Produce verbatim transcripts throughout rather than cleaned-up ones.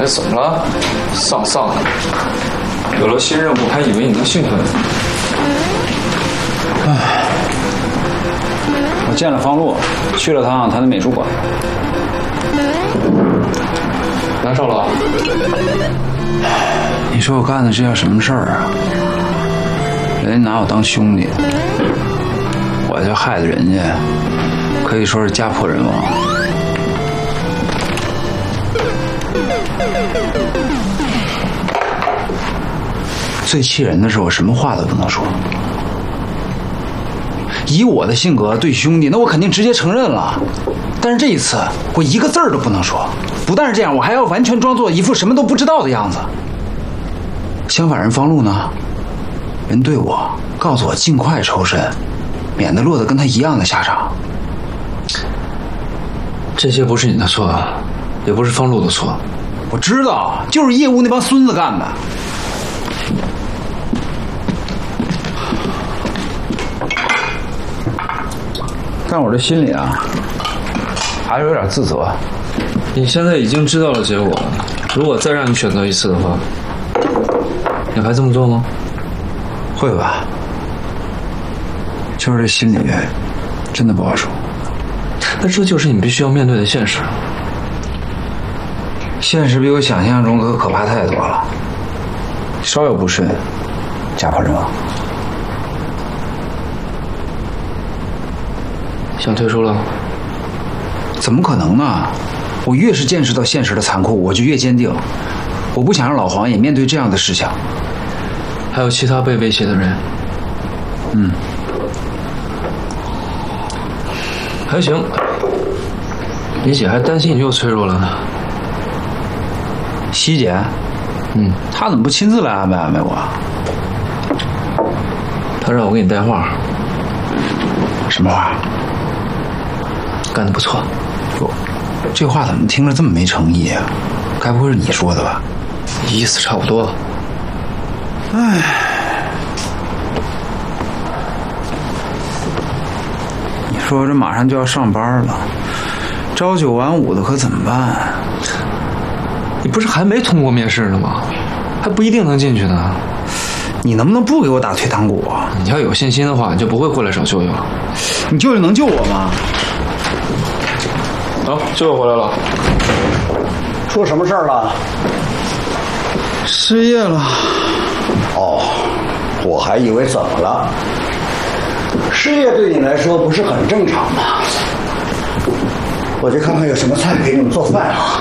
这怎么了？丧丧的。有了新任务，还以为你能兴奋。 唉，我见了方路，去了趟他的美术馆。 难受了？ 你说我干的这叫什么事儿啊？人家拿我当兄弟，我就害得人家，可以说是家破人亡。最气人的是，我什么话都不能说。以我的性格，对兄弟，那我肯定直接承认了。但是这一次，我一个字儿都不能说。不但是这样，我还要完全装作一副什么都不知道的样子。相反，人方路呢，人对我告诉我尽快抽身，免得落得跟他一样的下场。 这些不是你的错，也不是方路的错。 我知道，就是业务那帮孙子干的。但我这心里啊，还是有点自责。 你现在已经知道了结果了，如果再让你选择一次的话，你还这么做吗？ 会吧，就是这心里真的不好受。 那这就是你必须要面对的现实。 现实比我想象中可可怕太多了，稍有不慎，家破人亡。 想退出了？ 怎么可能呢？我越是见识到现实的残酷，我就越坚定。我不想让老黄也面对这样的事情。 还有其他被威胁的人。 嗯， 还行。李姐还担心你又脆弱了呢。 西姐， 嗯， 她怎么不亲自来安排安排我？ 她让我给你带话。 什么话？ 干得不错。 哟，这话怎么听着这么没诚意啊？该不会是你说的吧？ 意思差不多。 唉，你说这马上就要上班了，朝九晚五的可怎么办？ 你不是还没通过面试呢吗？还不一定能进去呢。 你能不能不给我打退堂鼓啊？ 你要有信心的话，你就不会过来找舅舅了。 你舅舅能救我吗？ 啊，舅舅回来了。 出什么事儿了？ 失业了。 哦，我还以为怎么了。失业对你来说不是很正常吗？我去看看有什么菜给你们做饭啊。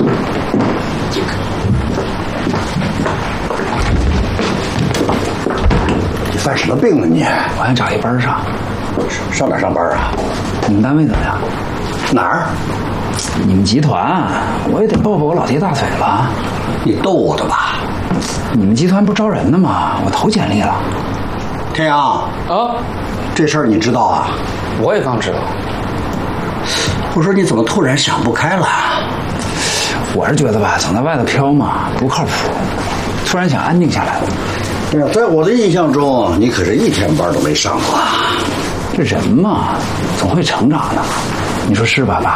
你犯什么病啊你？ 我想找一班上。 上哪儿上班啊？ 你们单位怎么样？ 哪儿？ 你们集团，我也得抱抱我老爹大腿了。 你逗我的吧？ 你们集团不招人呢吗？我投简历了。 天阳啊， 这事儿你知道啊？ 我也刚知道。 我说你怎么突然想不开了？ 我是觉得吧，总在外头飘嘛，不靠谱。突然想安静下来了。 哎呀，在我的印象中，你可是一天班都没上过。 这人嘛，总会成长的。你说是吧，爸？